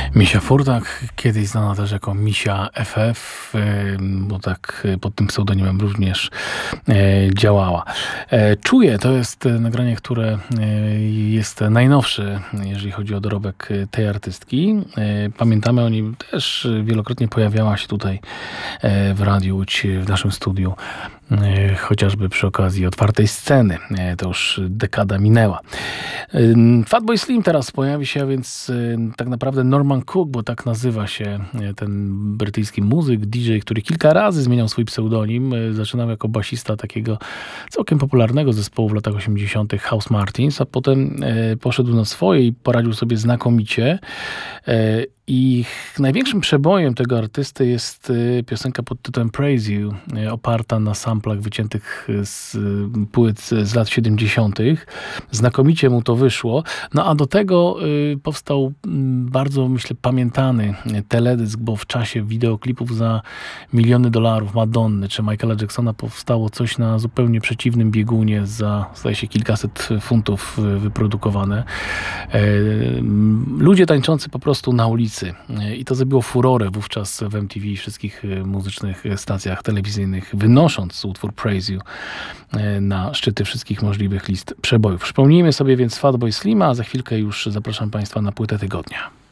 Misia Furtak, kiedyś znana też jako Misia FF, bo tak pod tym pseudonimem również działała. Czuję, to jest nagranie, które jest najnowsze, jeżeli chodzi o dorobek tej artystki. Pamiętamy o niej, też wielokrotnie pojawiała się tutaj w Radiu Łódź, w naszym studiu, chociażby przy okazji otwartej sceny. To już dekada minęła. Fatboy Slim teraz pojawi się, więc tak naprawdę Norman Cook, bo tak nazywa się ten brytyjski muzyk, DJ, który kilka razy zmieniał swój pseudonim. Zaczynał jako basista takiego całkiem popularnego zespołu w latach 80. House Martins, a potem poszedł na swoje i poradził sobie znakomicie. I największym przebojem tego artysty jest piosenka pod tytułem Praise You, oparta na samplach wyciętych z płyt z lat 70. Znakomicie mu to wyszło. No a do tego powstał bardzo, myślę, pamiętany teledysk, bo w czasie wideoklipów za miliony dolarów Madonny czy Michaela Jacksona powstało coś na zupełnie przeciwnym biegunie za, zdaje się, kilkaset funtów wyprodukowane. Ludzie tańczący po prostu na ulicy. I to zrobiło furorę wówczas w MTV i wszystkich muzycznych stacjach telewizyjnych, wynosząc utwór Praise You na szczyty wszystkich możliwych list przebojów. Przypomnijmy sobie więc Fatboy Slima, a za chwilkę już zapraszam Państwa na płytę tygodnia.